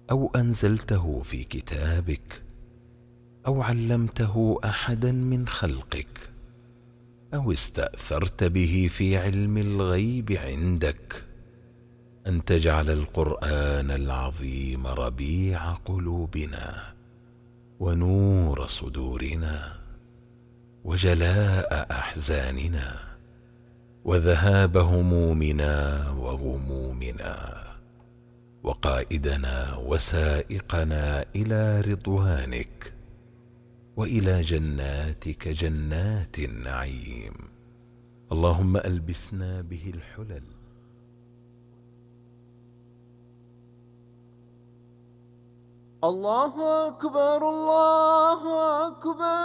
أو أنزلته في كتابك، أو علمته أحدا من خلقك، أو استأثرت به في علم الغيب عندك، أن تجعل القرآن العظيم ربيع قلوبنا ونور صدورنا وجلاء أحزاننا وذهاب همومنا وغمومنا، وقائدنا وسائقنا إلى رضوانك وإلى جناتك جنات النعيم. اللهم ألبسنا به الحلل. الله أكبر الله أكبر.